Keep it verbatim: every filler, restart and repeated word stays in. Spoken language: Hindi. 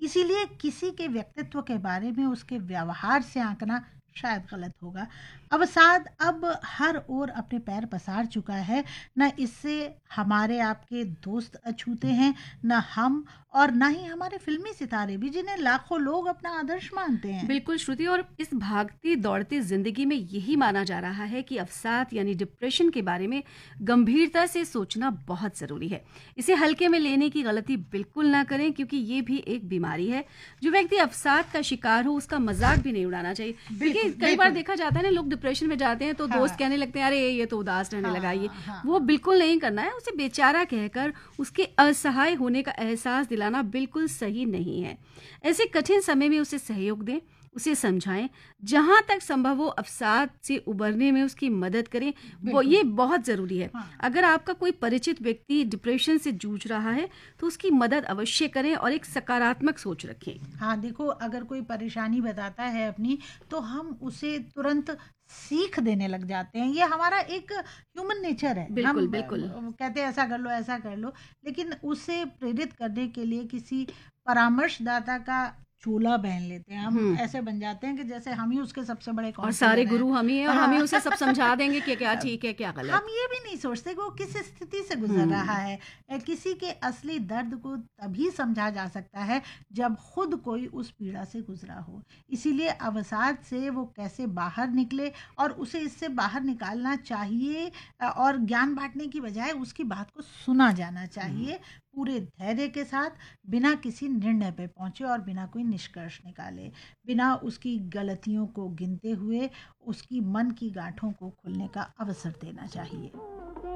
इसीलिए किसी के व्यक्तित्व के बारे में उसके व्यवहार से आंकना शायद गलत होगा। अवसाद अब हर ओर अपने पैर पसार चुका है। न इससे हमारे आपके दोस्त अछूते हैं, न हम, और न ही हमारे फिल्मी सितारे भी, जिन्हें लाखों लोग अपना आदर्श मानते हैं। बिल्कुल श्रुति, और इस भागती दौड़ती जिंदगी में यही माना जा रहा है कि अवसाद यानी डिप्रेशन के बारे में गंभीरता से सोचना बहुत जरूरी है। इसे हल्के में लेने की गलती बिल्कुल ना करें, क्योंकि ये भी एक बीमारी है। जो व्यक्ति अवसाद का शिकार हो उसका मजाक भी नहीं उड़ाना चाहिए, क्योंकि कई बार देखा जाता है ना, लोग डिप्रेशन में जाते हैं तो हाँ। दोस्त कहने लगते हैं अरे ये तो उदास रहने हाँ, लगा ये हाँ, वो बिल्कुल नहीं करना है। उसे बेचारा कहकर उसके असहाय होने का एहसास दिलाना बिल्कुल सही नहीं है। ऐसे कठिन समय में उसे सहयोग दें, उसे समझाएं, जहां तक संभव हो अवसाद से उबरने में उसकी मदद करें, वो ये बहुत जरूरी है। हाँ। अगर आपका कोई परिचित व्यक्ति डिप्रेशन से जूझ रहा है तो उसकी मदद अवश्य करें और एक सकारात्मक सोच रखें। हाँ देखो, अगर कोई परेशानी बताता है अपनी, तो हम उसे तुरंत सीख देने लग जाते हैं। ये हमारा एक ह्यूमन नेचर है। बिल्कुल, हम बिल्कुल कहते हैं ऐसा कर लो ऐसा कर लो, लेकिन उसे प्रेरित करने के लिए किसी परामर्शदाता का चूल्हा पहन लेते हैं। हम ऐसे बन जाते हैं कि जैसे हम ही उसके सबसे बड़े और सारे गुरु हम ही हैं, और हम ही उसे सब समझा देंगे कि क्या ठीक है क्या गलत। हम ये भी नहीं सोचते कि वो किस स्थिति से गुजर रहा है। किसी के असली दर्द को तभी समझा जा सकता है जब खुद कोई उस पीड़ा से गुजरा हो। इसीलिए अवसाद से वो कैसे बाहर निकले और उसे इससे बाहर निकालना चाहिए, और ज्ञान बांटने की बजाय उसकी बात को सुना जाना चाहिए पूरे धैर्य के साथ, बिना किसी निर्णय पे पहुंचे और बिना कोई निष्कर्ष निकाले, बिना उसकी गलतियों को गिनते हुए उसकी मन की गांठों को खुलने का अवसर देना चाहिए।